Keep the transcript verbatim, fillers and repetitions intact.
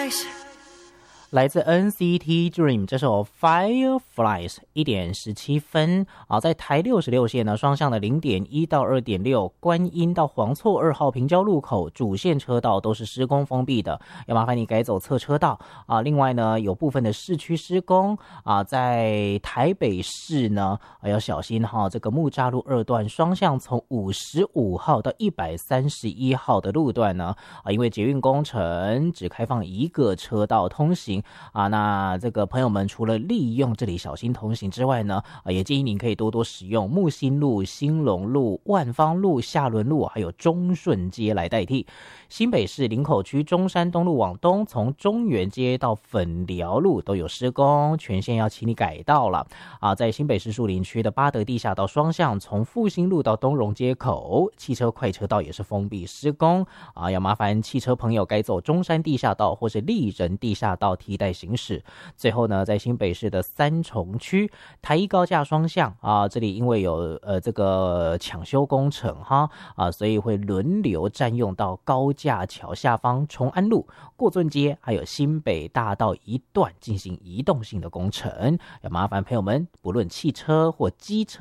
来自 N C T Dream 这首 Fireflies 一点十七分啊，在台六十六线呢，双向的 零点一 到 二点六， 观音到黄厝二号平交路口主线车道都是施工封闭的，要麻烦你改走侧车道啊。另外呢，有部分的市区施工啊，在台北市呢要小心哈，这个木栅路二段双向从五十五号到一百三十一号的路段呢啊，因为捷运工程只开放一个车道通行。啊，那这个朋友们除了利用这里小心同行之外呢，啊，也建议您可以多多使用木星路、兴隆路、万芳路、下仑路，还有中顺街来代替。新北市林口区中山东路往东，从中原街到粉寮路都有施工，全线要请你改道了。啊，在新北市树林区的八德地下道双向，从复兴路到东荣街口，汽车快车道也是封闭施工。啊，要麻烦汽车朋友改走中山地下道或是立人地下道替代行驶。最后呢，在新北市的三重区台一高架双向啊，这里因为有呃这个抢修工程哈啊，所以会轮流占用到高架桥下方崇安路、过圳街还有新北大道一段进行移动性的工程，要麻烦朋友们不论汽车或机车